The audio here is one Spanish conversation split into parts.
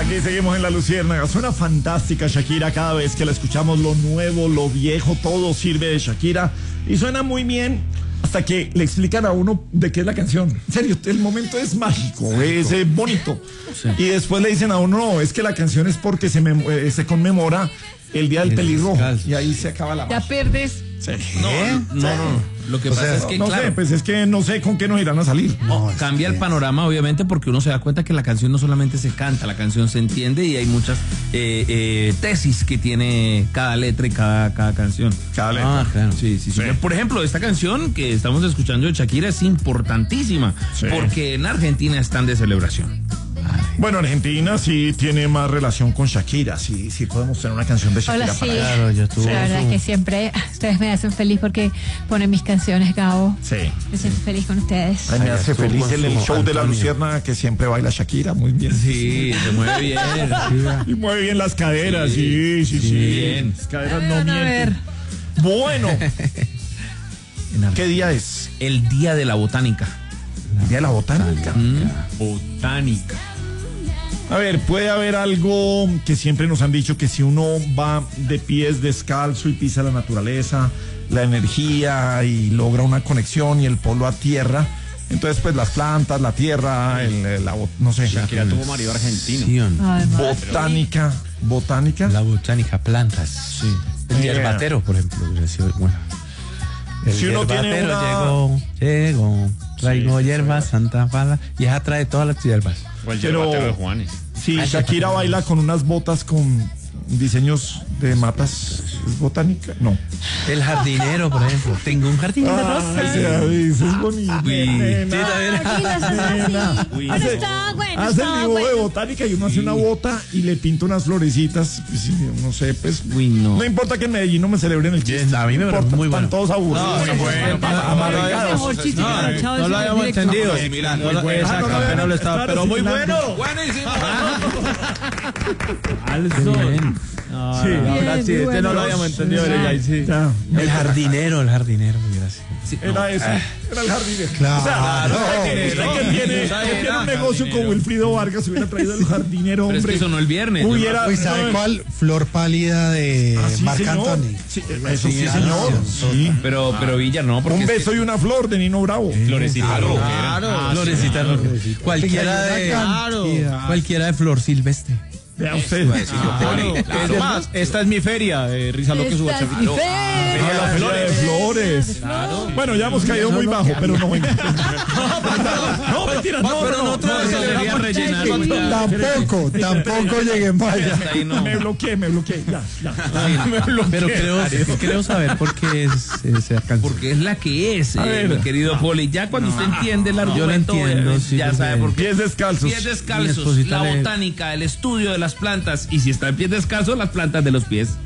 Aquí seguimos en La Luciérnaga. Suena fantástica Shakira. Cada vez que la escuchamos, lo nuevo, lo viejo, todo sirve de Shakira. Y suena muy bien hasta que le explican a uno de qué es la canción. En serio, el momento es mágico, es bonito. Sí. Y después le dicen a uno, no, es que la canción es porque se conmemora el Día del Pelirrojo. Y ahí se acaba la magia. Ya pierdes. Sí. No. Lo que pasa es que, no claro, sé, pues es que no sé con qué nos irán a salir. No, cambia el panorama, obviamente, porque uno se da cuenta que la canción no solamente se canta, la canción se entiende y hay muchas tesis que tiene cada letra y cada canción. Cada letra. Ah, claro. Sí. Por ejemplo, esta canción que estamos escuchando de Shakira es importantísima, porque en Argentina están de celebración. Bueno, Argentina sí tiene más relación con Shakira, sí podemos tener una canción de Shakira. Hola, sí. Claro, yo tuve la verdad que siempre ustedes me hacen feliz porque ponen mis canciones, Gabo. Sí. Me siento feliz con ustedes. Ay, me hace feliz el show de La Luciérnaga que siempre baila Shakira, muy bien. Sí, se mueve bien. Y mueve bien las caderas, sí. Bien. Las caderas no mienten. Bueno. ¿Qué día es? El Día de la Botánica. El Día de la Botánica. Botánica. A ver, puede haber algo que siempre nos han dicho, que si uno va de pies descalzo y pisa la naturaleza, la energía y logra una conexión y el polo a tierra, entonces pues las plantas, la tierra, no sé. Shakira tuvo marido argentino. Sí, Botánica. la botánica, plantas. Sí. El hierbatero, por ejemplo. Bueno. El si uno tiene llegó, traigo hierbas, Santa Pala, y ella trae todas las hierbas. O el hierbatero de Juanes. Sí, Shakira baila con unas botas con diseños de matas. ¿Es botánica? No. El jardinero, por ejemplo. Tengo un jardín de rosas. Es bonito. Hace el dibujo de botánica y uno hace una bota y le pinta unas florecitas. Pues, no sé, pues. No importa que en Medellín no me celebren el chiste. A mí me parece muy bueno. Están todos aburridos. No lo habíamos entendido. Pero muy bueno. Buenísimo. Sí, este no lo habíamos entendido. El jardinero, Era eso, era el jardinero. Claro. Usted que tiene un negocio con Wilfrido Vargas, hubiera traído el jardinero, hombre. Pero es que sonó el viernes. ¿Sabe cuál? Flor pálida de Marc Anthony. Sí, eso sí, señor. Sí. Pero Villa no, porque un beso y una flor de Nino Bravo. Florecita roquera. Florecita roquera. Cualquiera de flor silvestre. Vea usted. Es más, esta es mi feria, Risa Loque su Esta es mi feria. La feria de flores. Claro. Bueno, ya hemos caído muy bajo, pero no venga. No, mentira, no. Tampoco llegué más allá. Me bloqueé. Ya. Pero creo saber por qué es alcanzó. porque es la que es, mi querido Poli. Ya cuando usted entiende el argumento, yo lo entiendo, ya sabe por qué. Pies descalzos. Pies descalzos, la botánica, el estudio de las plantas, y si está en pies descalzos, las plantas de los pies.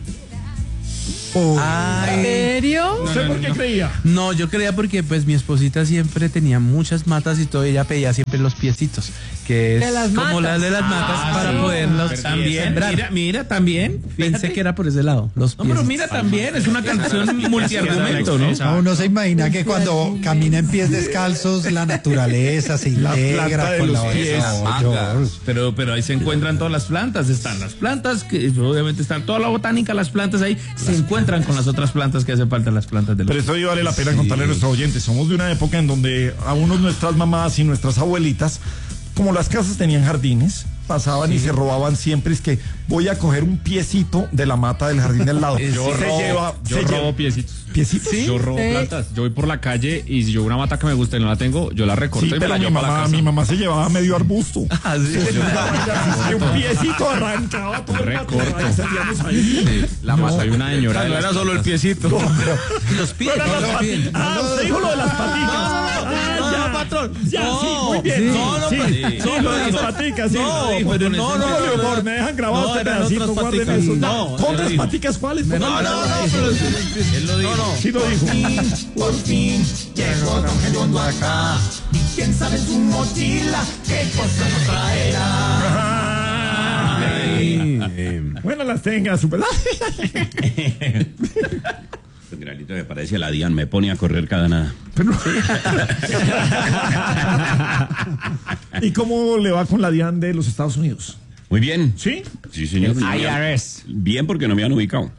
¿En serio? No sé por qué creía. No, yo creía porque pues mi esposita siempre tenía muchas matas y todo, ella pedía siempre los piecitos, que es como las de las matas para poderlos También, mira, también. Pensé que era por ese lado, los pies. No, pero mira, también es una canción multiargumento, ¿no? Uno se imagina que cuando camina en pies descalzos, la naturaleza se integra con la pies. Pero ahí se encuentran todas las plantas, están las plantas, que obviamente están toda la botánica, las plantas ahí, se encuentran con las otras plantas que hacen falta, las plantas de los... Pero esto hoy vale la pena contarle a nuestros oyentes. Somos de una época en donde a unos nuestras mamás y nuestras abuelitas, como las casas tenían jardines, pasaban y se robaban siempre. Es que voy a coger un piecito de la mata del jardín del lado. Yo robo piecitos. ¿Piecitos? ¿Sí? Yo robo plantas. Yo voy por la calle y si yo veo una mata que me gusta y no la tengo, yo la recorto y me pero la llevo para la casa. mi mamá se llevaba medio arbusto. Un piecito arrancaba todo el La mata hay una señora. No era solo el piecito. Los pies. Usted dijo lo de las paticas. Ya, patrón. Ya, sí, muy bien. Sí, lo de las paticas, sí. No, me dejan grabado este pedacito, guarden eso. ¿Otras paticas cuáles? Él lo dijo. Sí lo dijo. Por fin llegó Don Gediondo acá. Y quién sabe en su mochila qué cosa nos traerá. Bueno, las tenga, super. Un granito que parece a la Dian, me pone a correr cada nada. ¿Y cómo le va con la Dian de los Estados Unidos? Muy bien. ¿Sí? Sí, señor. IRS. Bien, porque no me han ubicado.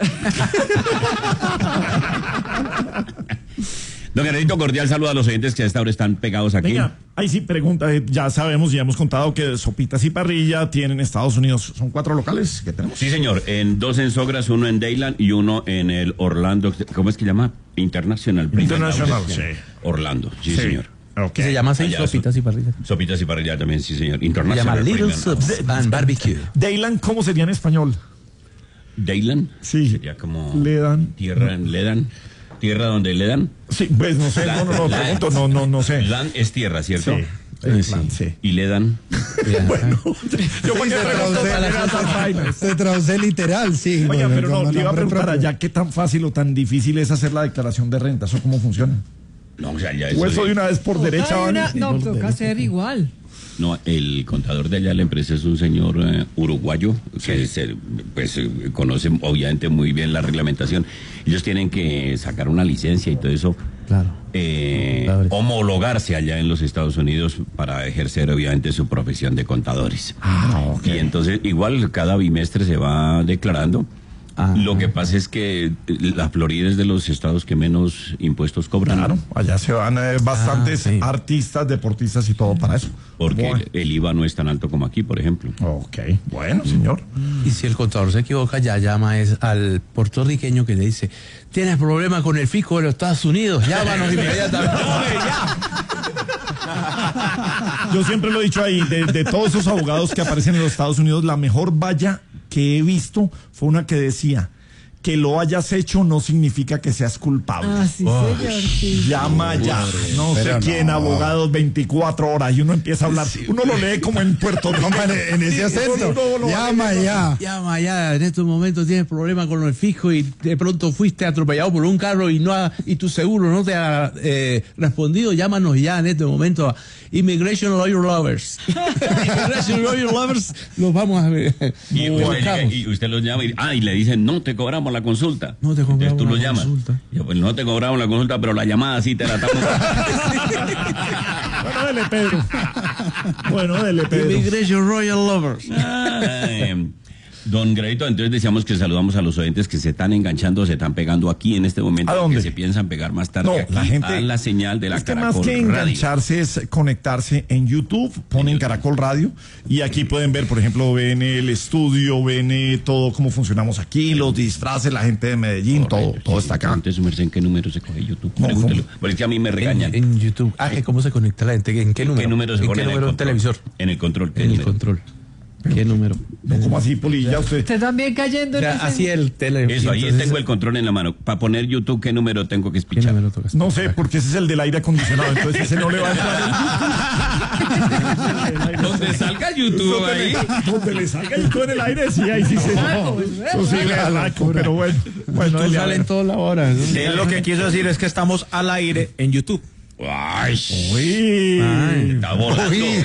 Don Gerardito, cordial saludo a los oyentes que a esta hora están pegados aquí. Venga, ahí sí pregunta, ya sabemos, ya hemos contado que Sopitas y Parrilla tienen Estados Unidos, son 4 locales que tenemos. Sí, señor, 2 en Sogras, 1 en Dayland y 1 en el Orlando, ¿cómo es que llama? International. Sí. Orlando, sí, señor. Okay. Se llama así, Allá Sopitas y Parrilla. Sopitas y Parrilla también, sí, señor. Se International. llama Little Premium. Subs and Barbecue. Dayland, ¿cómo sería en español? Dayland. Sí. Sería como Le dan. Tierra donde le dan. Sí, pues no sé, pregunto, no sé. Land es tierra, ¿cierto? Sí. Dayland, sí. Y le dan. Bueno, yo voy a preguntar Se traduce literal, sí. Oiga, bueno, pero no, como te iba a nombre preguntar propio. allá qué tan fácil o tan difícil es hacer la declaración de renta, ¿eso cómo funciona? No, o sea, ya O eso de una vez por derecha van. No, toca hacer igual. No, el contador de allá de la empresa es un señor uruguayo que conoce obviamente muy bien la reglamentación. Ellos tienen que sacar una licencia y todo eso, Claro. homologarse allá en los Estados Unidos para ejercer obviamente su profesión de contadores. Y entonces igual cada bimestre se va declarando. Lo que pasa es que la Florida es de los estados que menos impuestos cobran. Claro, allá se van bastantes sí. artistas, deportistas y todo para eso. Porque Bueno. el IVA no es tan alto como aquí, por ejemplo. Ok, bueno, señor. Y si el contador se equivoca, ya llama al puertorriqueño que le dice, ¿tienes problema con el fisco de los Estados Unidos? Llámanos inmediatamente. Yo siempre lo he dicho ahí, de todos esos abogados que aparecen en los Estados Unidos, la mejor valla que he visto fue una que decía, que lo hayas hecho no significa que seas culpable. Ah, sí, señor. Sí. Llama ya, no sé quién, abogados 24 horas, y uno empieza a hablar, uno lo lee como en Puerto Rico, En ese acento. Llama ya. Llama ya, en estos momentos tienes problema con el fisco y de pronto fuiste atropellado por un carro y tu seguro no te ha respondido. Llámanos ya en este momento a Immigration Lawyer Lovers. Immigration Lawyer Lovers, los vamos a ver. Y usted los llama y le dicen, no te cobramos la consulta. No te cobramos Entonces tú la lo llamas. consulta. Yo, pues no te cobramos la consulta, pero la llamada sí te la estamos. Bueno, dele, Pedro. Bueno, dele, Pedro. Immigration Royal Lovers. Don Gredito, entonces decíamos que saludamos a los oyentes que se están enganchando, se están pegando aquí en este momento. ¿A dónde? Que se piensan pegar más tarde No, aquí la gente, a la señal de la es que Caracol más que Radio. engancharse es conectarse en YouTube, ponen Caracol Radio y aquí pueden ver, por ejemplo, ven el estudio, ven todo cómo funcionamos aquí, los disfraces, la gente de Medellín, todo está acá. Entonces, su merced, ¿en qué número se coge YouTube? No, Pregúntelo, porque es que a mí me regañan. En YouTube. ¿Cómo se conecta la gente? ¿En qué número? ¿Qué número se ¿En pone qué en el número? control? Televisor. En el control. ¿qué En el número? control. ¿Qué número? No, como así, Polilla, usted. Usted también cayendo en Ya, ese- así el tele. Eso, ahí entonces, tengo el control en la mano. Para poner YouTube, ¿qué número tengo que ¿qué espichar? número tocas? No sé, porque ese es el del aire acondicionado, entonces ese no le va a entrar. Donde salga YouTube ahí. Donde le salga el todo en el aire, sí, ahí sí se. Eso sí, berraco, pero bueno. Bueno, dele, a ver. Salen toda la hora. ¿no? Él lo que quiso decir es que estamos al aire en YouTube. Ay, Uy. está volando.